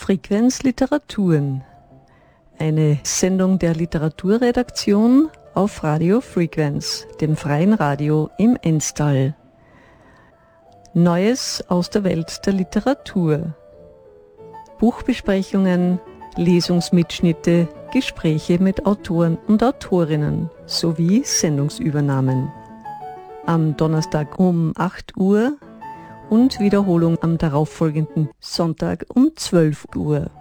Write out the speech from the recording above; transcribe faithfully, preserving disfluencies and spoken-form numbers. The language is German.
Frequenz Literaturen, eine Sendung der Literaturredaktion auf Radio Frequenz, dem freien Radio im Enstal. Neues aus der Welt der Literatur. Buchbesprechungen, Lesungsmitschnitte, Gespräche mit Autoren und Autorinnen sowie Sendungsübernahmen. Am Donnerstag um acht Uhr und Wiederholung am darauffolgenden Sonntag um zwölf Uhr.